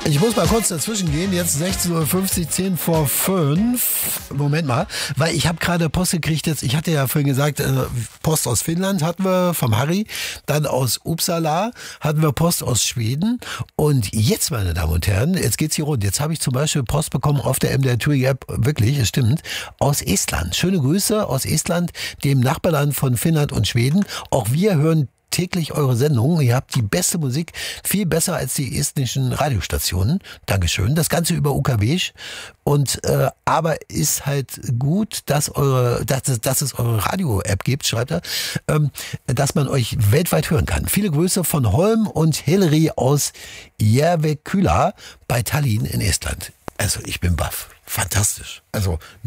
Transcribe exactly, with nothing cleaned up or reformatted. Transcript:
Ich muss mal kurz dazwischen gehen. Jetzt sechzehn Uhr fünfzig, zehn vor fünf. Moment mal, weil ich habe gerade Post gekriegt. Jetzt, ich hatte ja vorhin gesagt, Post aus Finnland hatten wir vom Harry. Dann aus Uppsala hatten wir Post aus Schweden. Und jetzt, meine Damen und Herren, jetzt geht's hier rund. Jetzt habe ich zum Beispiel Post bekommen auf der M D R Touring App. Wirklich, es stimmt. Aus Estland. Schöne Grüße aus Estland, dem Nachbarland von Finnland und Schweden. Auch wir hören täglich eure Sendung. Ihr habt die beste Musik, viel besser als die estnischen Radiostationen. Dankeschön. Das Ganze über U K W. Und äh, aber ist halt gut, dass eure, dass, es- dass es eure Radio-App gibt, schreibt er, ähm, dass man euch weltweit hören kann. Viele Grüße von Holm und Hilary aus Järvekyla bei Tallinn in Estland. Also ich bin baff. Fantastisch. Also